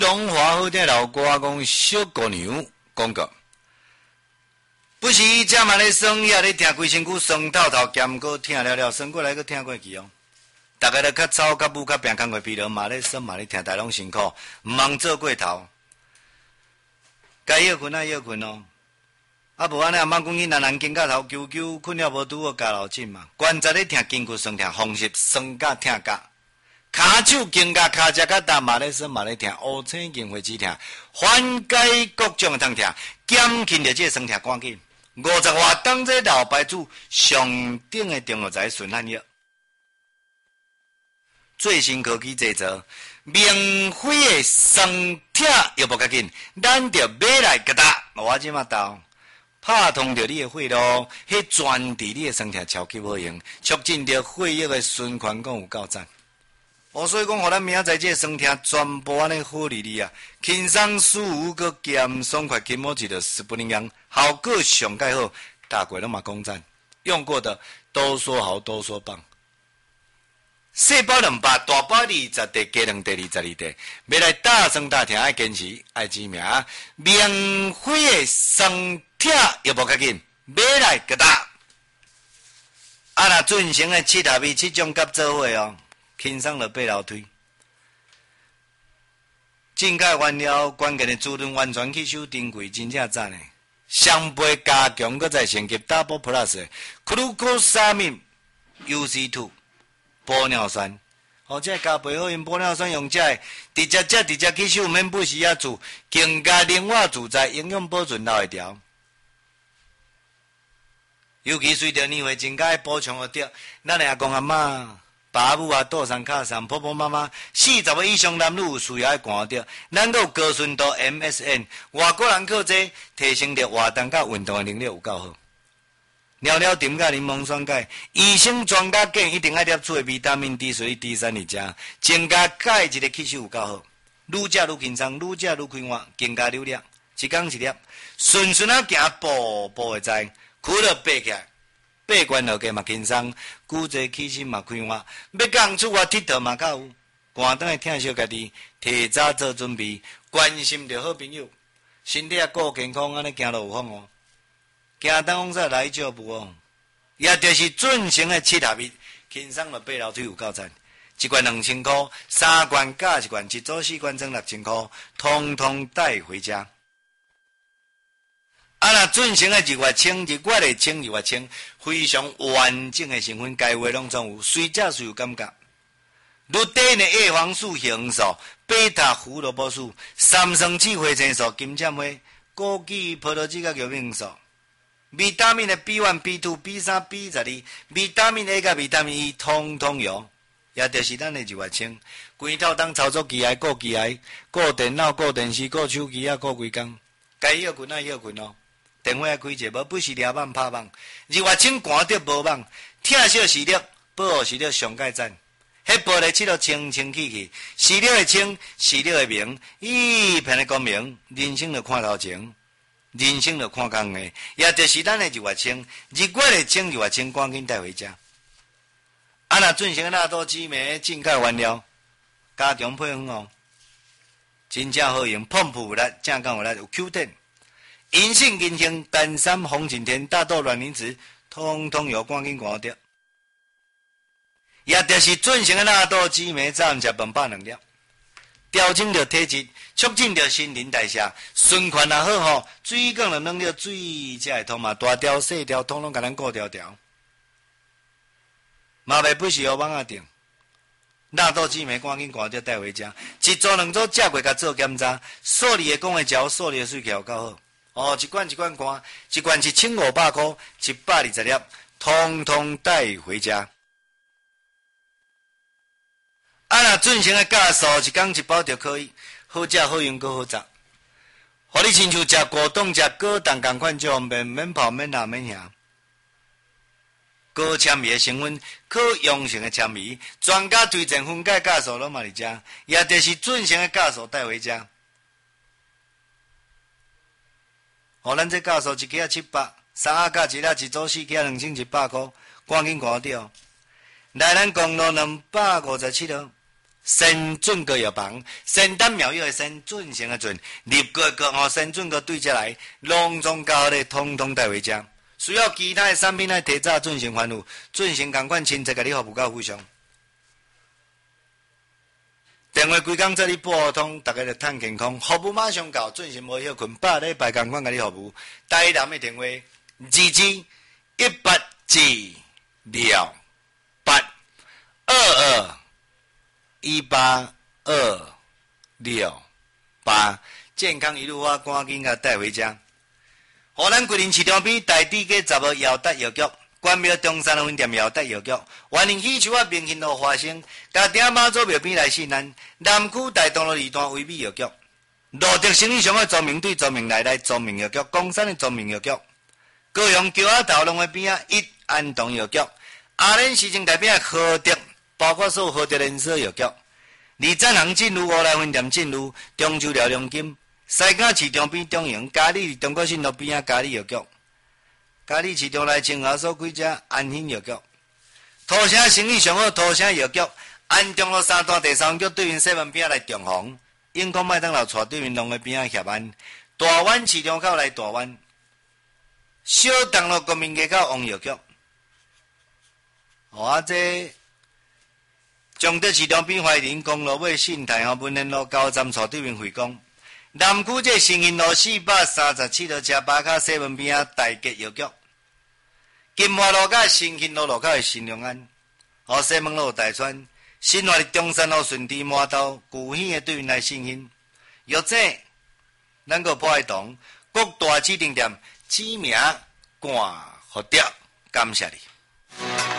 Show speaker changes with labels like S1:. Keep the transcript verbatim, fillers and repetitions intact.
S1: 龙华好听老歌讲小姑娘讲过，不是这嘛咧酸，也咧听规身躯酸透透，兼个听了了，酸过来个听过去哦。大家咧较吵、较舞、较拼工课疲劳，嘛咧酸嘛咧听，大拢辛苦，毋通做过头。该休困啊休困哦，啊无安尼啊，莫讲囡仔人经甲头揪揪，困了无拄好加老紧嘛。关节咧听筋骨酸，听风湿酸甲听甲，骹手经甲骹只甲打嘛咧酸嘛咧听，乌青经会止听，缓解各种痛听，减轻着这酸听赶紧。五十外当这老牌子上顶的中药材顺汉药，最新科技制作。免费的酸痛又无要紧，咱着买来给他。我即马到拍通着你的血路，迄专治你的酸痛超级好用，促进着血液的循环，讲有够赞。哦，所以讲，互咱明仔载这酸痛全部安尼好哩哩啊，轻松舒服个咸爽快，筋膜一着斯不灵样，效果上盖好，大家拢嘛讲赞，用过的都说好，都说棒。细胞两百，大包二十地，加两地二十二地，要来大声大听，爱坚持，爱知名，免费的酸痛又无要紧，买来给他。啊，若进行的七合一七种甲做伙哦，轻松就爬楼梯。正解原料关键的滋润完全吸收珍贵，真正赞的。双倍加强，搁再升级 Double Plus 克鲁科沙敏 U C 二。玻尿酸，或者加倍好用玻尿酸用这直接食直接吸收，免不时啊煮，更加灵活自在，营养保存留会条。尤其随着年岁增加，补充学着，咱的阿公阿嬷、爸母啊、倒上卡上、婆婆妈妈，四十岁以上男女有需要爱看着，咱有高纯度 M S N， 外国人靠这提升着活动甲运动的能力有够好。尿尿甜甲柠檬酸钙，医生专家建议一定爱摄取的维他命 D 水 D 三二加，增加钙质的吸收有够好。愈食愈轻松，愈食愈快活，更加流量，一天一粒，顺顺啊行步步会知，苦了爬起来，爬关落家嘛轻松，骨质起身嘛快活，要讲出我佚佗嘛较有，寒顿的疼惜家己，提早做准备，关心着好朋友，身体啊顾健康，安尼行路有风哦。行当往说来照步哦，也就是准成的七合一，轻松就爬楼梯有够赞。一罐两千块，三罐加一罐，一组四罐装六千块，通通带回家。啊，那准成的日月清，日月的清，日月清，非常完整的成分，该话拢总有，随食随有感觉。绿地的叶黄素、红素、贝塔胡萝卜素、三生子花青素、金针花、枸杞、葡萄籽甲玉米素。维他命的 B 一、B 二、B 三、B 十二，维他命 A 甲维他命 E 通通有，也就是咱的日月清。规套当操作机械、顾机械、顾电脑、顾电视、顾手机啊，顾规工。该休困啊休困哦，电话开者，无不是抓网拍网。日月清寒着无网，疼惜视力，保护视力上界赞。迄玻璃漆都清清气气，视力会清，视力会明，一片的光明，人生就看头前。人生就看工的，也就是咱的日月清，日月的清，日月清，赶紧带回家。啊，若进行纳多紫梅正解原料，加强配方哦，真正好用，碰扑有力，正讲有力有 Q 点，银杏、银杏、丹参、红景天、大豆卵磷脂，通通有，赶紧看着。也就是进行纳多紫梅早餐食饭百两粒。调整着体质，促进着新陈代谢，循环也好吼，水管就弄着水才会通嘛，大条细条统统甲咱顾条条，嘛袂不是互网啊定。纳豆紫梅赶紧赶着带回家，一组两组食过甲做检查，数字的讲的嚼，数字的水气有够好。哦，一罐一罐看，一罐是千五百块，一百二十粒，通通带回家。啊，若准成的酵素一天一包就可以，好食好用，阁好食。互你亲像食果冻、食果冻共款，就方便，免泡、免辣、免咸。高纤维的成分，可溶性的纤维，专家推荐分解酵素拢嘛伫遮，也就是准成的酵素带回家。互咱这酵素一克七百，三盒加一粒，一组四克两千一百块，赶紧看着。来咱公路两百五十七号。 神准个药房，神丹妙药的神，准成的准，立个个吼神准个对接来，隆重高咧，通通带回家。需要其他的产品来提早进行还务，进行共款亲切甲你服务到非常。电话规工做你拨通，大家就趁健康，服务马上到，进行无休困，百礼拜共款甲你服务。台南的电话：二二一八二六八二二一八二六八，健康一路我赶紧甲带回家。河南桂林市场边台地街十号姚达药局，关庙中山分店姚达药局，万宁喜球啊明兴路花生，甲顶马祖庙边来信安，南区大东路二段威美药局，罗德生意上的周明对周明来来周明药局，江山的周明药局，高雄桥仔头路的边啊一安东药局，阿莲市政台边和德，包括所有和德连锁药局，二展行进入五来分店进入中秋料良金。西港市场边中营，嘉里中国信路边啊，嘉里药局，嘉里市场内正下所几只安兴药局，土城生意上好，土城药局，安中路三段第三局对面西门边啊来中红，永康麦当劳带对面龙的边啊协安，大湾市场口来大湾，小东路国民街口王药局，哦啊这中德市场边怀宁公路尾信泰和文联路高站带对面惠光。南区这新兴路四百三十七号车巴卡西门边啊大吉药局，金华路甲新兴路路口的新隆安，和西门路大川，新华的中山路顺地码头，古兴的对面来新兴，药这咱个破爱堂各大指定店指名冠福德，感谢你。